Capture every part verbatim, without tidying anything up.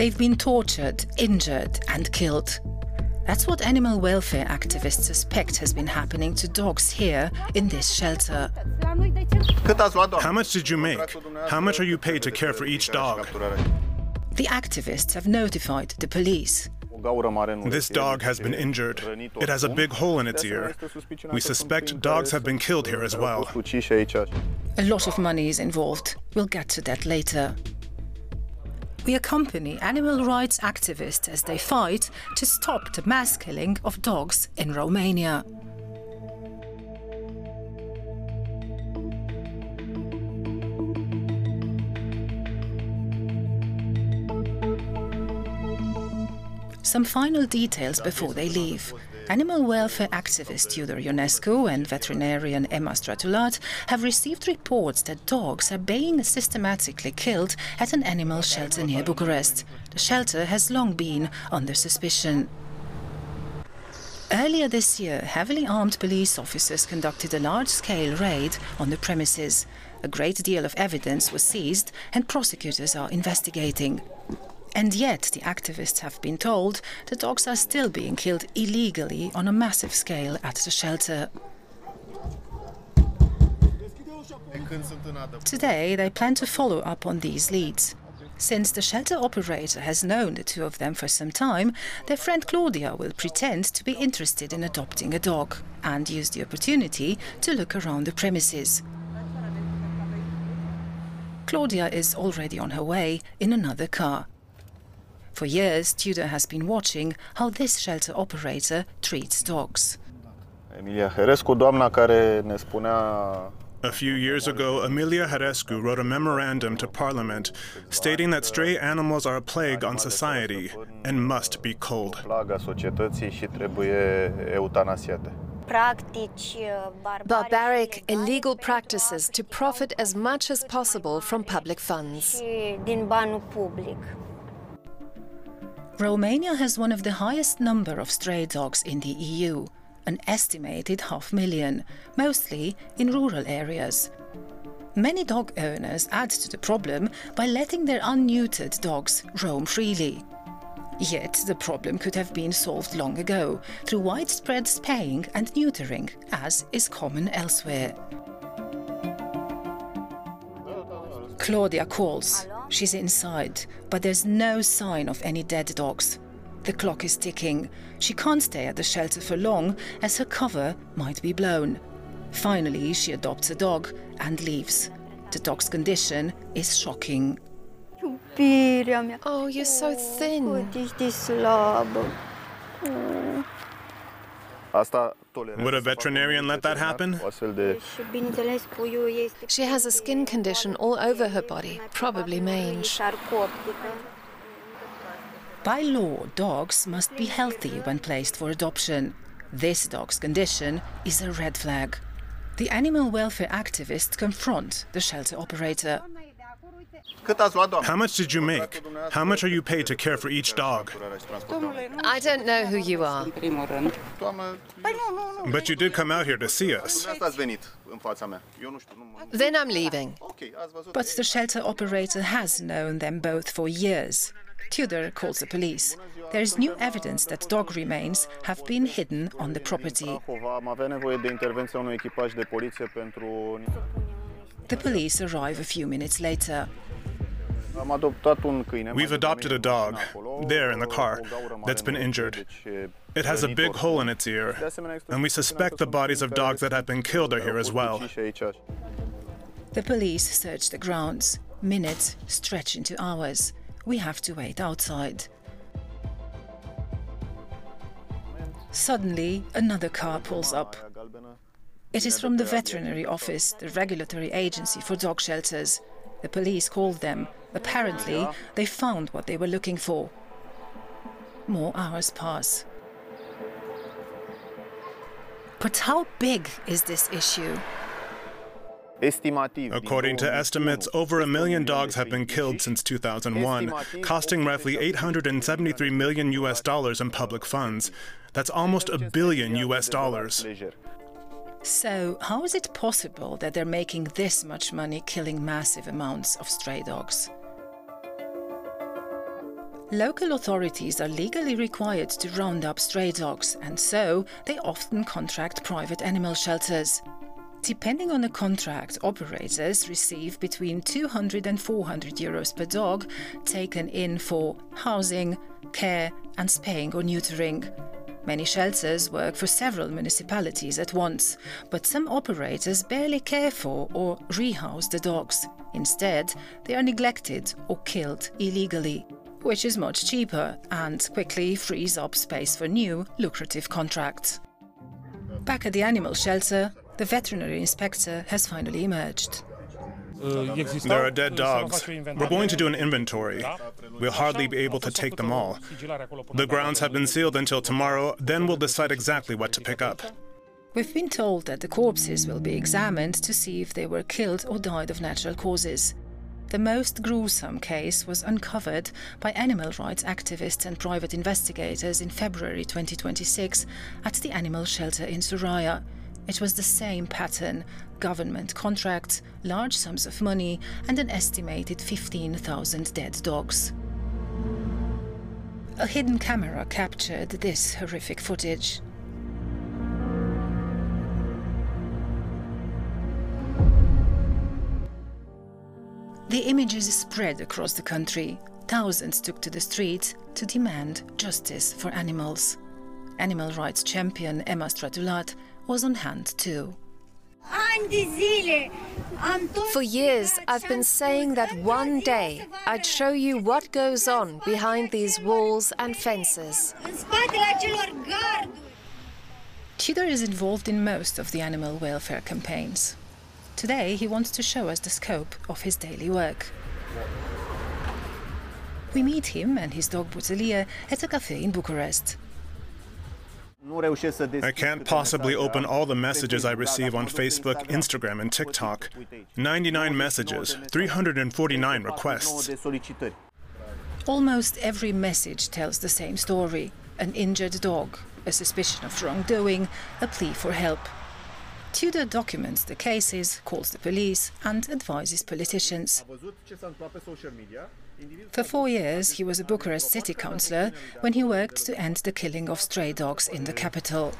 They've been tortured, injured and killed. That's what animal welfare activists suspect has been happening to dogs here in this shelter. How much did you make? How much are you paid to care for each dog? The activists have notified the police. This dog has been injured. It has a big hole in its ear. We suspect dogs have been killed here as well. A lot of money is involved. We'll get to that later. We accompany animal rights activists as they fight to stop the mass killing of dogs in Romania. Some final details before they leave. Animal welfare activist Tudor Ionescu and veterinarian Emma Stratulat have received reports that dogs are being systematically killed at an animal shelter near Bucharest. The shelter has long been under suspicion. Earlier this year, heavily armed police officers conducted a large-scale raid on the premises. A great deal of evidence was seized and prosecutors are investigating. And yet, the activists have been told the dogs are still being killed illegally on a massive scale at the shelter. Today, they plan to follow up on these leads. Since the shelter operator has known the two of them for some time, their friend Claudia will pretend to be interested in adopting a dog and use the opportunity to look around the premises. Claudia is already on her way in another car. For years, Tudor has been watching how this shelter operator treats dogs. A few years ago, Emilia Harescu wrote a memorandum to Parliament stating that stray animals are a plague on society and must be culled. Barbaric, illegal practices to profit as much as possible from public funds. Romania has one of the highest number of stray dogs in the E U, an estimated half million, mostly in rural areas. Many dog owners add to the problem by letting their unneutered dogs roam freely. Yet the problem could have been solved long ago through widespread spaying and neutering, as is common elsewhere. Claudia calls. She's inside, but there's no sign of any dead dogs. The clock is ticking. She can't stay at the shelter for long, as her cover might be blown. Finally, she adopts a dog and leaves. The dog's condition is shocking. Oh, you're so thin. Would a veterinarian let that happen? She has a skin condition all over her body, probably mange. By law, dogs must be healthy when placed for adoption. This dog's condition is a red flag. The animal welfare activists confront the shelter operator. How much did you make? How much are you paid to care for each dog? I don't know who you are. But you did come out here to see us. Then I'm leaving. But the shelter operator has known them both for years. Tudor calls the police. There is new evidence that dog remains have been hidden on the property. The police arrive a few minutes later. We've adopted a dog, there in the car, that's been injured. It has a big hole in its ear, and we suspect the bodies of dogs that have been killed are here as well. The police search the grounds. Minutes stretch into hours. We have to wait outside. Suddenly, another car pulls up. It is from the veterinary office, the regulatory agency for dog shelters. The police called them. Apparently, they found what they were looking for. More hours pass. But how big is this issue? According to estimates, over a million dogs have been killed since two thousand one, costing roughly eight hundred seventy-three million U S dollars in public funds. That's almost a billion U S dollars. So, how is it possible that they're making this much money killing massive amounts of stray dogs? Local authorities are legally required to round up stray dogs, and so they often contract private animal shelters. Depending on the contract, operators receive between two hundred and four hundred euros per dog taken in for housing, care and spaying or neutering. Many shelters work for several municipalities at once, but some operators barely care for or rehouse the dogs. Instead, they are neglected or killed illegally, which is much cheaper and quickly frees up space for new, lucrative contracts. Back at the animal shelter, the veterinary inspector has finally emerged. There are dead dogs. We're going to do an inventory. We'll hardly be able to take them all. The grounds have been sealed until tomorrow, then we'll decide exactly what to pick up. We've been told that the corpses will be examined to see if they were killed or died of natural causes. The most gruesome case was uncovered by animal rights activists and private investigators in February twenty twenty-six at the animal shelter in Soraya. It was the same pattern: government contracts, large sums of money and an estimated fifteen thousand dead dogs. A hidden camera captured this horrific footage. The images spread across the country. Thousands took to the streets to demand justice for animals. Animal rights champion Emma Stratulat was on hand too. For years, I've been saying that one day I'd show you what goes on behind these walls and fences. Tudor is involved in most of the animal welfare campaigns. Today, he wants to show us the scope of his daily work. We meet him and his dog Buzelia at a cafe in Bucharest. I can't possibly open all the messages I receive on Facebook, Instagram and TikTok. ninety-nine messages, three hundred forty-nine requests. Almost every message tells the same story: an injured dog, a suspicion of wrongdoing, a plea for help. Tudor documents the cases, calls the police and advises politicians. For four years, he was a Bucharest city councillor when he worked to end the killing of stray dogs in the capital.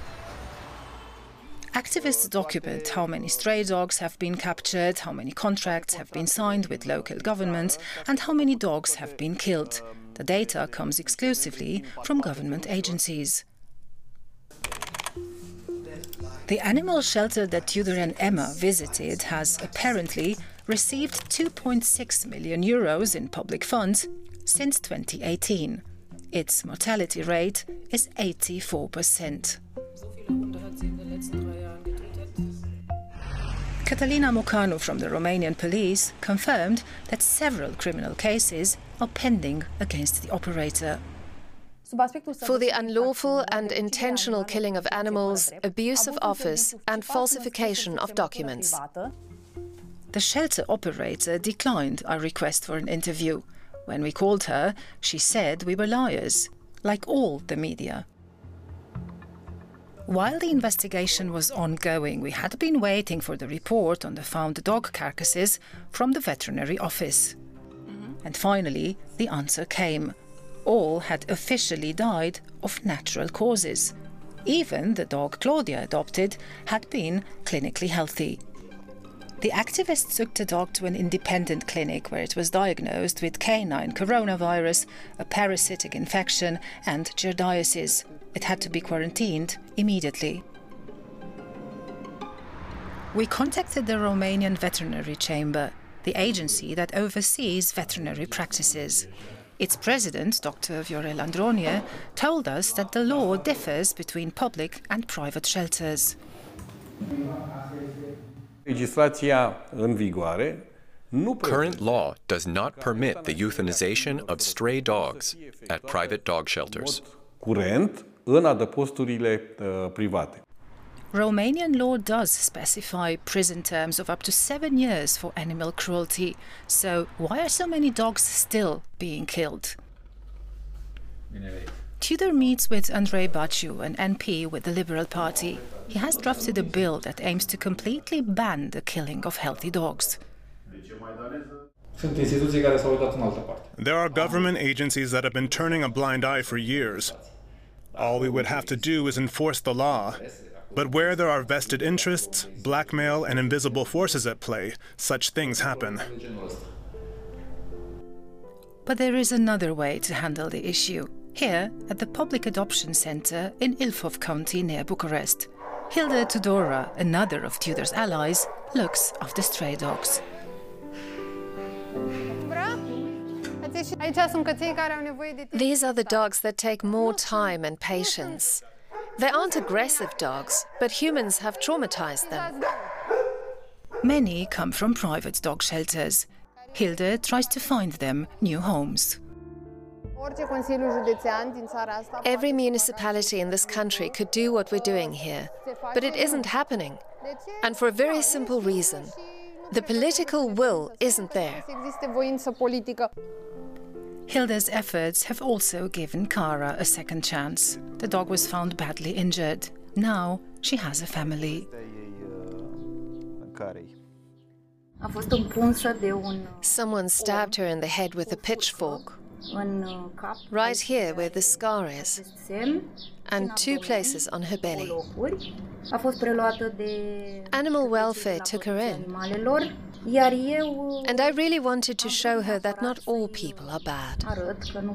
Activists document how many stray dogs have been captured, how many contracts have been signed with local governments, and how many dogs have been killed. The data comes exclusively from government agencies. The animal shelter that Tudor and Emma visited has apparently received two point six million euros in public funds since twenty eighteen. Its mortality rate is eighty-four percent. Catalina Mocanu from the Romanian police confirmed that several criminal cases are pending against the operator. For the unlawful and intentional killing of animals, abuse of office and falsification of documents. The shelter operator declined our request for an interview. When we called her, she said we were liars, like all the media. While the investigation was ongoing, we had been waiting for the report on the found dog carcasses from the veterinary office. Mm-hmm. And finally, the answer came. All had officially died of natural causes. Even the dog Claudia adopted had been clinically healthy. The activists took the dog to an independent clinic where it was diagnosed with canine coronavirus, a parasitic infection and giardiasis. It had to be quarantined immediately. We contacted the Romanian Veterinary Chamber, the agency that oversees veterinary practices. Its president, Doctor Viorel Andronie, told us that the law differs between public and private shelters. Current law does not permit the euthanization of stray dogs at private dog shelters. Romanian law does specify prison terms of up to seven years for animal cruelty. So why are so many dogs still being killed? Tudor meets with Andrei Baciu, an M P with the Liberal Party. He has drafted a bill that aims to completely ban the killing of healthy dogs. There are government agencies that have been turning a blind eye for years. All we would have to do is enforce the law. But where there are vested interests, blackmail, and invisible forces at play, such things happen. But there is another way to handle the issue. Here, at the Public Adoption Center in Ilfov County near Bucharest, Hilda Tudora, another of Tudor's allies, looks after stray dogs. These are the dogs that take more time and patience. They aren't aggressive dogs, but humans have traumatized them. Many come from private dog shelters. Hilda tries to find them new homes. Every municipality in this country could do what we're doing here, but it isn't happening. And for a very simple reason. The political will isn't there. Hilda's efforts have also given Cara a second chance. The dog was found badly injured. Now she has a family. Someone stabbed her in the head with a pitchfork, right here where the scar is, and two places on her belly. Animal welfare took her in, and I really wanted to show her that not all people are bad.